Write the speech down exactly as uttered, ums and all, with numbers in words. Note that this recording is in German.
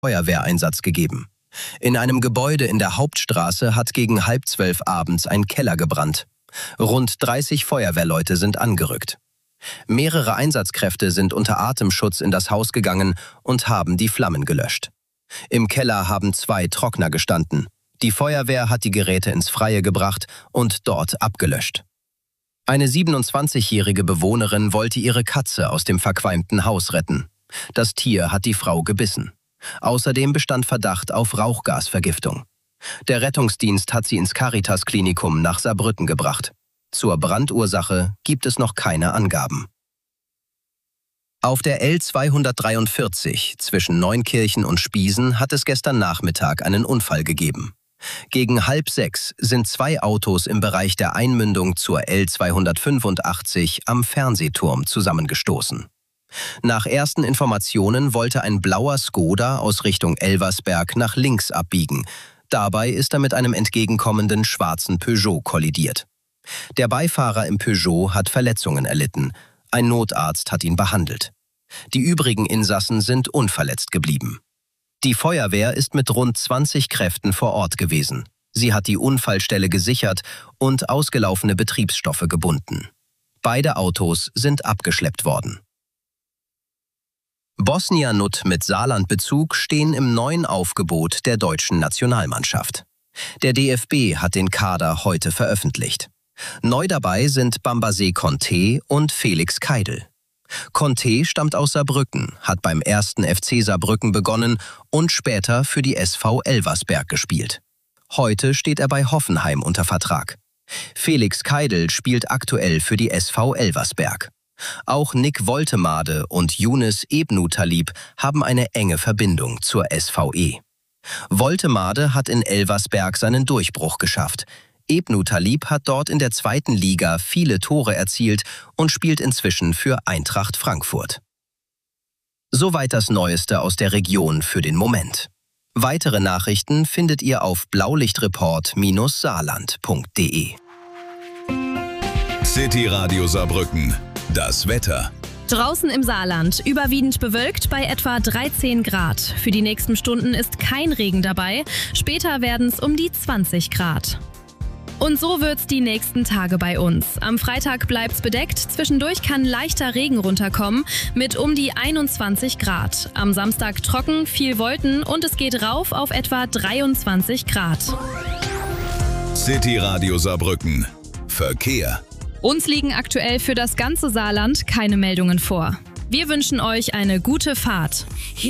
Feuerwehreinsatz gegeben. In einem Gebäude in der Hauptstraße hat gegen halb zwölf abends ein Keller gebrannt. Rund dreißig Feuerwehrleute sind angerückt. Mehrere Einsatzkräfte sind unter Atemschutz in das Haus gegangen und haben die Flammen gelöscht. Im Keller haben zwei Trockner gestanden. Die Feuerwehr hat die Geräte ins Freie gebracht und dort abgelöscht. Eine siebenundzwanzigjährige Bewohnerin wollte ihre Katze aus dem verqualmten Haus retten. Das Tier hat die Frau gebissen. Außerdem bestand Verdacht auf Rauchgasvergiftung. Der Rettungsdienst hat sie ins Caritas-Klinikum nach Saarbrücken gebracht. Zur Brandursache gibt es noch keine Angaben. Auf der L zweihundertdreiundvierzig zwischen Neunkirchen und Spiesen hat es gestern Nachmittag einen Unfall gegeben. Gegen halb sechs sind zwei Autos im Bereich der Einmündung zur L zweihundertfünfundachtzig am Fernsehturm zusammengestoßen. Nach ersten Informationen wollte ein blauer Skoda aus Richtung Elversberg nach links abbiegen. Dabei ist er mit einem entgegenkommenden schwarzen Peugeot kollidiert. Der Beifahrer im Peugeot hat Verletzungen erlitten. Ein Notarzt hat ihn behandelt. Die übrigen Insassen sind unverletzt geblieben. Die Feuerwehr ist mit rund zwanzig Kräften vor Ort gewesen. Sie hat die Unfallstelle gesichert und ausgelaufene Betriebsstoffe gebunden. Beide Autos sind abgeschleppt worden. Bosnianut mit Saarlandbezug stehen im neuen Aufgebot der deutschen Nationalmannschaft. Der D F B hat den Kader heute veröffentlicht. Neu dabei sind Bambasé Conté und Felix Keidel. Conté stammt aus Saarbrücken, hat beim ersten F C Saarbrücken begonnen und später für die S V Elversberg gespielt. Heute steht er bei Hoffenheim unter Vertrag. Felix Keidel spielt aktuell für die S V Elversberg. Auch Nick Woltemade und Younes Ebnu-Talib haben eine enge Verbindung zur S V E. Woltemade hat in Elversberg seinen Durchbruch geschafft. Ebnu-Talib hat dort in der zweiten Liga viele Tore erzielt und spielt inzwischen für Eintracht Frankfurt. Soweit das Neueste aus der Region für den Moment. Weitere Nachrichten findet ihr auf blaulichtreport Bindestrich saarland punkt de. City Radio Saarbrücken. Das Wetter. Draußen im Saarland überwiegend bewölkt bei etwa dreizehn Grad. Für die nächsten Stunden ist kein Regen dabei. Später werden es um die zwanzig Grad. Und so wird's die nächsten Tage bei uns. Am Freitag bleibt's bedeckt, zwischendurch kann leichter Regen runterkommen mit um die einundzwanzig Grad. Am Samstag trocken, viel Wolken und es geht rauf auf etwa dreiundzwanzig Grad. City Radio Saarbrücken. Verkehr. Uns liegen aktuell für das ganze Saarland keine Meldungen vor. Wir wünschen euch eine gute Fahrt.